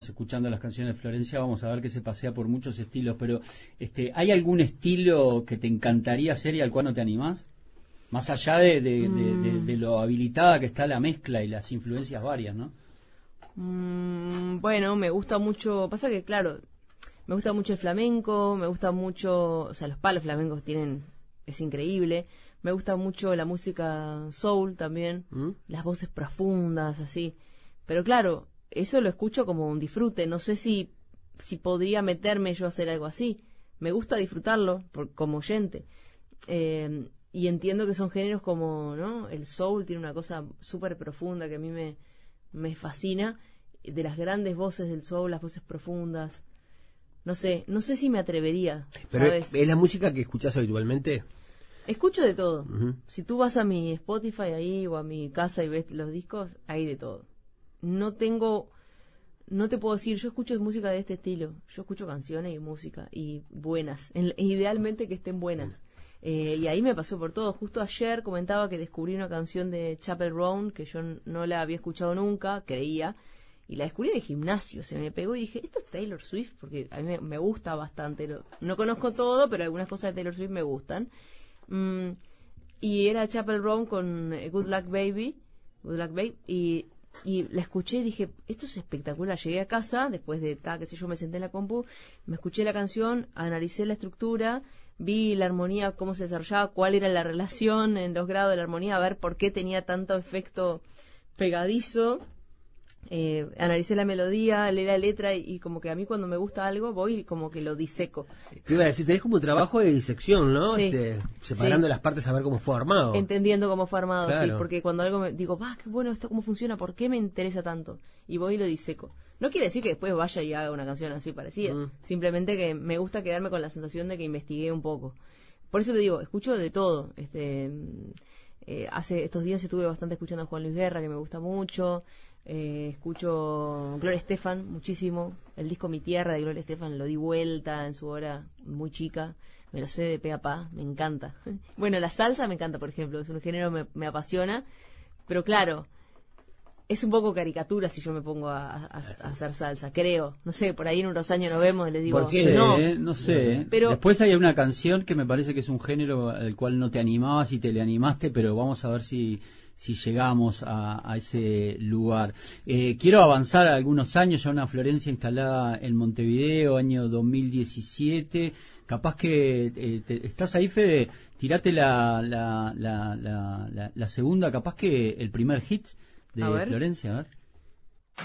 Escuchando las canciones de Florencia vamos a ver que se pasea por muchos estilos, pero ¿hay algún estilo que te encantaría hacer y al cual no te animás? Más allá de lo habilitada que está la mezcla y las influencias varias, ¿no? Bueno, me gusta mucho, pasa que claro, me gusta mucho el flamenco, me gusta mucho, o sea, los palos flamencos es increíble, me gusta mucho la música soul también, las voces profundas, así, pero claro, eso lo escucho como un disfrute, no sé si podría meterme yo a hacer algo así, me gusta disfrutarlo como oyente, y entiendo que son géneros como, ¿no? El soul tiene una cosa súper profunda que a mí me fascina, de las grandes voces del soul, las voces profundas, no sé si me atrevería, pero ¿sabes? ¿Es la música que escuchás habitualmente? Escucho de todo. Si tú vas a mi Spotify ahí o a mi casa y ves los discos, hay de todo. No te puedo decir, yo escucho música de este estilo. Yo escucho canciones y música, y buenas, idealmente que estén buenas. Y ahí me pasó por todo. Justo ayer comentaba que descubrí una canción de Chappell Roan que yo no la había escuchado nunca, creía, y la descubrí en el gimnasio. Se me pegó y dije, esto es Taylor Swift, porque a mí me gusta bastante. No conozco todo, pero algunas cosas de Taylor Swift me gustan. Y era Chappell Roan con Good Luck Baby, y la escuché y dije, esto es espectacular. Llegué a casa, después de, qué sé yo, me senté en la compu, me escuché la canción, analicé la estructura, vi la armonía, cómo se desarrollaba, cuál era la relación en los grados de la armonía, a ver por qué tenía tanto efecto pegadizo. Analicé la melodía, leí la letra y como que a mí cuando me gusta algo voy y como que lo diseco. Te iba a decir, tenés como un trabajo de disección, ¿no? Sí, separando sí. las partes a ver cómo fue armado. Entendiendo cómo fue armado, Claro. sí, porque cuando algo digo, qué bueno esto, cómo funciona, ¿por qué me interesa tanto? Y voy y lo diseco. No quiere decir que después vaya y haga una canción así parecida, simplemente que me gusta quedarme con la sensación de que investigué un poco. Por eso te digo, escucho de todo. Hace estos días estuve bastante escuchando a Juan Luis Guerra, que me gusta mucho. Escucho Gloria Estefan muchísimo. El disco Mi Tierra de Gloria Estefan lo di vuelta en su hora muy chica, me lo sé de pe a pa, me encanta. Bueno, la salsa me encanta, por ejemplo, es un género que me apasiona, pero claro, es un poco caricatura si yo me pongo a hacer salsa, creo, no sé, por ahí en unos años nos vemos y les digo, ¿Por qué? no, No sé. pero después hay una canción que me parece que es un género al cual no te animabas y te le animaste, pero vamos a ver si llegamos a ese lugar. Quiero avanzar a algunos años, ya una Florencia instalada en Montevideo, año 2017. Capaz que estás ahí, Fede, tirate la segunda, capaz que el primer hit de Florencia, a ver.